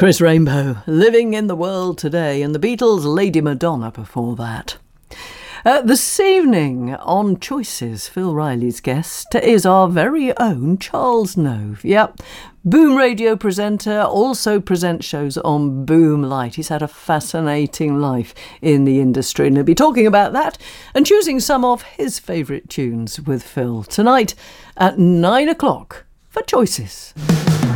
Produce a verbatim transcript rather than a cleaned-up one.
Chris Rainbow, Living in the World Today, and the Beatles' Lady Madonna before that. Uh, this evening on Choices, Phil Riley's guest is our very own Charles Nove. Yep, Boom Radio presenter, also presents shows on Boom Light. He's had a fascinating life in the industry, and he'll be talking about that and choosing some of his favourite tunes with Phil tonight at nine o'clock for Choices.